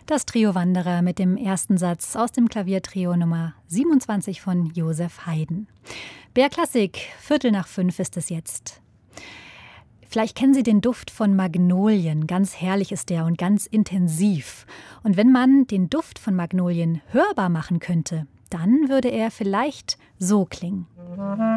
Das Trio Wanderer mit dem ersten Satz aus dem Klaviertrio Nummer 27 von Joseph Haydn. BR Klassik, 4:45 ist es jetzt. Vielleicht kennen Sie den Duft von Magnolien. Ganz herrlich ist der und ganz intensiv. Und wenn man den Duft von Magnolien hörbar machen könnte, dann würde er vielleicht so klingen.